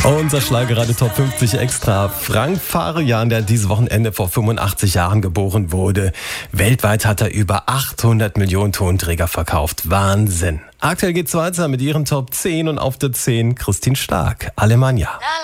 Unser Schlagerradio Top 50 Extra. Frank Farian, der dieses Wochenende vor 85 Jahren geboren wurde. Weltweit hat er über 800 Millionen Tonträger verkauft. Wahnsinn. Aktuell geht's weiter mit ihren Top 10 und auf der 10 Christine Stark, Alemannia.